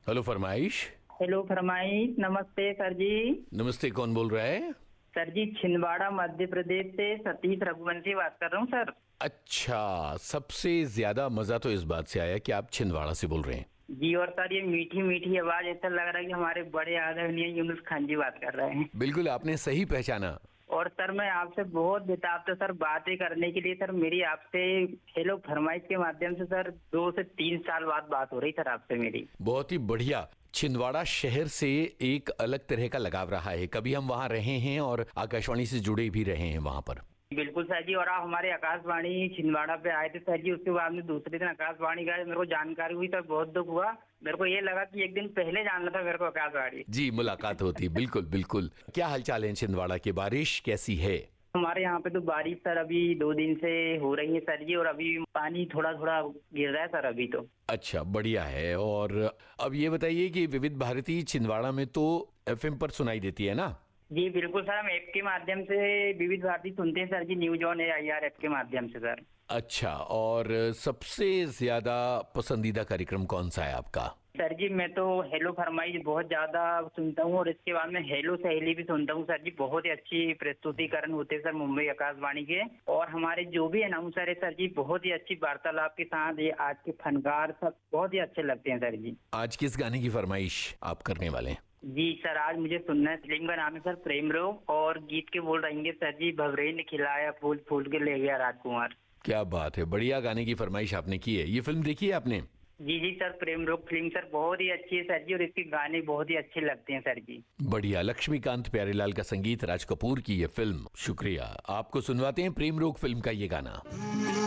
Hello फरमाइश। Hello फरमाइश। नमस्ते सर जी। नमस्ते, कौन बोल रहा है? सर जी छिंदवाड़ा मध्य प्रदेश से सतीश रघुवंशी बात कर रहा हूँ सर। अच्छा, सबसे ज्यादा मजा तो इस बात से आया कि आप छिंदवाड़ा से बोल रहे हैं। जी और सर ये मीठी मीठी आवाज ऐसा लग रहा है कि हमारे बड़े आदरणीय यूनुस खान जी बात कर रहे हैं। बिल्कुल, आपने सही पहचाना। और सर मैं आपसे बहुत बेताब था सर बातें करने के लिए। सर मेरी आपसे हेलो फरमाइश के माध्यम से सर 2 से 3 साल बाद बात हो रही सर आपसे मेरी। बहुत ही बढ़िया। छिंदवाड़ा शहर से एक अलग तरह का लगाव रहा है, कभी हम वहाँ रहे हैं और आकाशवाणी से जुड़े भी रहे हैं वहाँ पर। बिल्कुल सर जी। और आप हमारे आकाशवाणी छिंदवाड़ा पे आए थे सर जी, उसके बाद में दूसरे दिन आकाशवाणी गए, मेरे को जानकारी हुई सर, बहुत दुख हुआ। मेरे को ये लगा कि एक दिन पहले जानना था मेरे को आकाशवाणी। जी, मुलाकात होती। बिल्कुल बिल्कुल। क्या हालचाल है छिंदवाड़ा की? बारिश कैसी है? हमारे यहाँ पे तो बारिश सर अभी 2 दिन से हो रही है सर जी, और अभी पानी थोड़ा थोड़ा गिर रहा है सर अभी तो। अच्छा, बढ़िया है। और अब ये बताइए कि विविध भारती छिंदवाड़ा में तो एफएम पर सुनाई देती है ना? जी बिल्कुल सर, हम ऐप के माध्यम से विविध भारती सुनते हैं sir ji, news on AIR app के माध्यम से सर। अच्छा, और सबसे ज्यादा पसंदीदा कार्यक्रम कौन सा है आपका? सर जी मैं तो हेलो फरमाइश बहुत ज्यादा सुनता हूँ, और इसके बाद में हेलो सहेली भी सुनता हूँ सर जी। बहुत ही अच्छी प्रस्तुतिकरण होते हैं सर मुंबई आकाशवाणी के। और हमारे जो भी अनाउंसर है सर जी, बहुत ही अच्छी वार्तालाप के साथ ये आज के फनकार सब बहुत ही अच्छे लगते हैं सर जी। आज किस गाने की फरमाइश आप करने वाले हैं? जी सर, आज मुझे सुनना है, फिल्म का नाम है सर प्रेम रोग, और गीत के बोल रहेंगे सर जी, भवरे ने खिलाया फूल फूल के ले गया राजकुमार। क्या बात है, बढ़िया गाने की फरमाइश आपने की है। ये फिल्म देखी है आपने? जी जी सर, प्रेम रोग फिल्म सर बहुत ही अच्छी है सर जी, और इसके गाने बहुत ही अच्छे लगते हैं सर जी। बढ़िया। लक्ष्मीकांत प्यारेलाल का संगीत, राज कपूर की ये फिल्म। शुक्रिया। आपको सुनवाते हैं प्रेम रोग फिल्म का ये गाना।